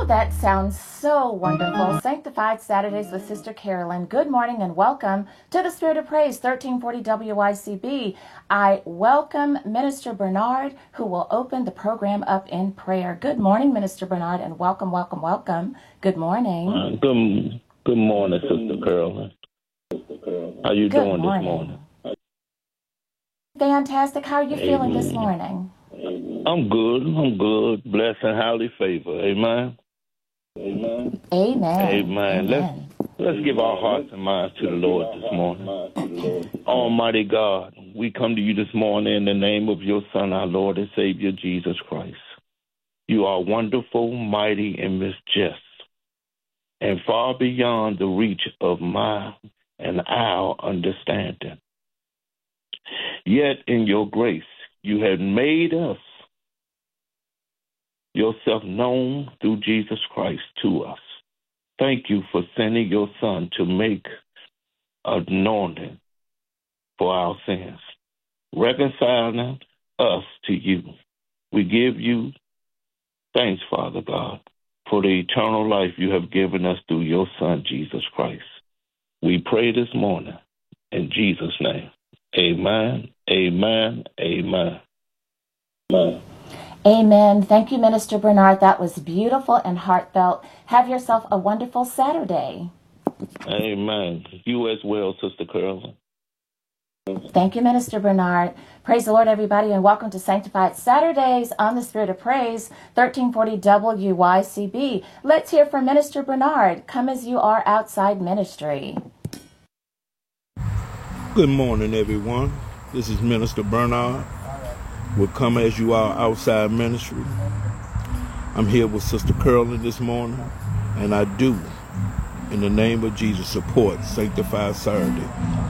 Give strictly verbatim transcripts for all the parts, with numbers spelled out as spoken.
Oh, that sounds so wonderful. Sanctified Saturdays with Sister Carolyn. Good morning and welcome to the Spirit of Praise, thirteen forty W Y C B. I welcome Minister Bernard, who will open the program up in prayer. Good morning, Minister Bernard, and welcome, welcome, welcome. Good morning. Uh, good, good morning, Sister Carolyn. How you Good doing morning. this morning? Fantastic. How are you feeling Amen. this morning? I'm good. I'm good. Blessed and highly favored. Amen. Amen. Amen. Amen. Let's Amen. let's give our hearts and minds to the Lord this morning. Almighty God, we come to you this morning in the name of your Son, our Lord and Savior, Jesus Christ. You are wonderful, mighty, and mischievous, and far beyond the reach of my and our understanding. Yet in your grace, you have made us yourself known through Jesus Christ to us. Thank you for sending your Son to make anointing for our sins, reconciling us to you. We give you thanks, Father God, for the eternal life you have given us through your Son, Jesus Christ. We pray this morning in Jesus' name. Amen, amen, amen. Amen. Amen. Thank you, Minister Bernard. That was beautiful and heartfelt. Have yourself a wonderful Saturday. Amen. You as well, Sister Carolyn. Thank you, Minister Bernard. Praise the Lord, everybody, and welcome to Sanctified Saturdays on the Spirit of Praise, thirteen forty W Y C B. Let's hear from Minister Bernard. Come as you are outside ministry. Good morning, everyone. This is Minister Bernard with Come As You Are Outside Ministry. I'm here with Sister Carolyn this morning, and I do, in the name of Jesus, support Sanctified Saturday.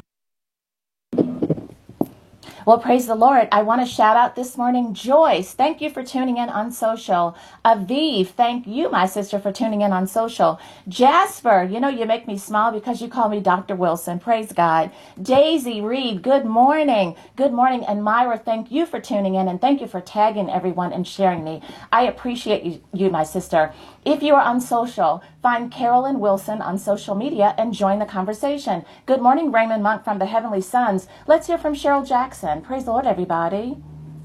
Well, praise the Lord. I want to shout out this morning, Joyce. Thank you for tuning in on social. Aviv, thank you, my sister, for tuning in on social. Jasper, you know, you make me smile because you call me Doctor Wilson. Praise God. Daisy Reed, good morning. Good morning. And Myra, thank you for tuning in, and thank you for tagging everyone and sharing me. I appreciate you, you my sister. If you are on social, find Carolyn Wilson on social media and join the conversation. Good morning, Raymond Monk from the Heavenly Sons. Let's hear from Cheryl Jackson. Praise the Lord, everybody.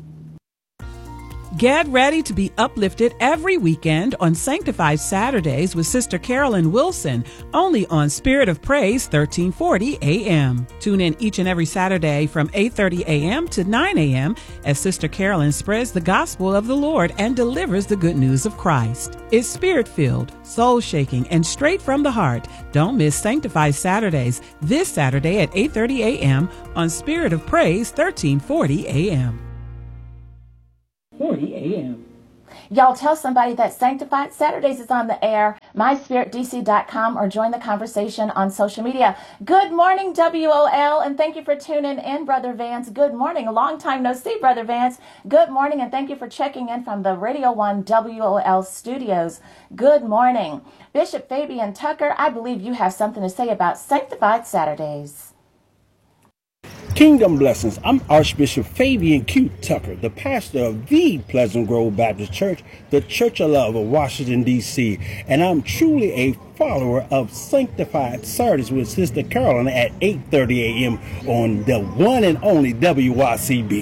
Get ready to be uplifted every weekend on Sanctified Saturdays with Sister Carolyn Wilson, only on Spirit of Praise thirteen forty A M. Tune in each and every Saturday from eight thirty A M to nine A M as Sister Carolyn spreads the gospel of the Lord and delivers the good news of Christ. It's spirit-filled, soul-shaking, and straight from the heart. Don't miss Sanctified Saturdays this Saturday at eight thirty A M on Spirit of Praise thirteen forty A M. forty A M. Y'all tell somebody that Sanctified Saturdays is on the air, my spirit d c dot com, or join the conversation on social media. Good morning, W O L, and thank you for tuning in, Brother Vance. Good morning. A long time no see, Brother Vance. Good morning, and thank you for checking in from the Radio one W O L studios. Good morning. Bishop Fabian Tucker, I believe you have something to say about Sanctified Saturdays. Kingdom blessings. I'm Archbishop Fabian Q. Tucker, the pastor of the Pleasant Grove Baptist Church, the Church of Love of Washington, D C, and I'm truly a follower of Sanctified Saturdays with Sister Carolyn at eight thirty A M on the one and only W Y C B.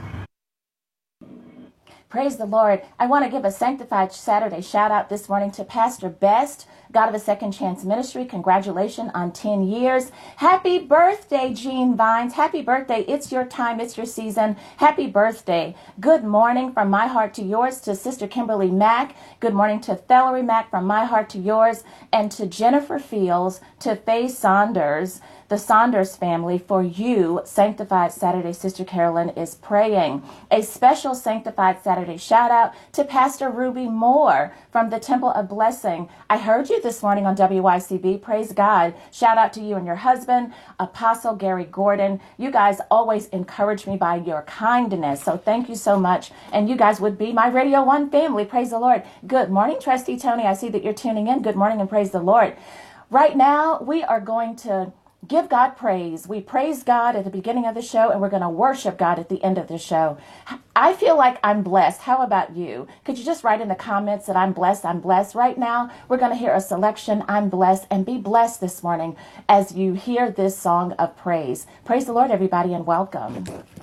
Praise the Lord. I want to give a Sanctified Saturday shout out this morning to Pastor Best, God of a Second Chance Ministry. Congratulations on ten years. Happy birthday, Jean Vines. Happy birthday. It's your time. It's your season. Happy birthday. Good morning from my heart to yours to Sister Kimberly Mack. Good morning to Valerie Mack from my heart to yours, and to Jennifer Fields, to Faye Saunders, the Saunders family. For you, Sanctified Saturday, Sister Carolyn is praying. A special Sanctified Saturday shout out to Pastor Ruby Moore from the Temple of Blessing. I heard you this morning on W Y C B. Praise God. Shout out to you and your husband, Apostle Gary Gordon. You guys always encourage me by your kindness. So thank you so much. And you guys would be my Radio one family. Praise the Lord. Good morning, Trustee Tony. I see that you're tuning in. Good morning and praise the Lord. Right now, we are going to Give God praise. We praise God at the beginning of the show, and we're going to worship God at the end of the show. I feel like I'm blessed. How about you? Could you just write in the comments that I'm blessed? I'm blessed. Right now, we're going to hear a selection. I'm blessed, and be blessed this morning as you hear this song of praise. Praise the Lord, everybody, and welcome.